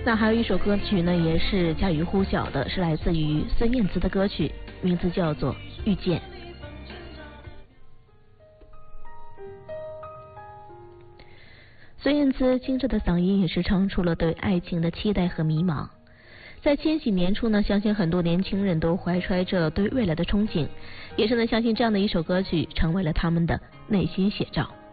那还有一首歌曲呢，也是家喻户晓的，是来自于孙燕姿的歌曲，名字叫做《遇见》。孙燕姿清澈的嗓音也是唱出了对爱情的期待和迷茫。在千禧年初呢，相信很多年轻人都怀揣着对未来的憧憬，也是呢相信这样的一首歌曲成为了他们的内心写照。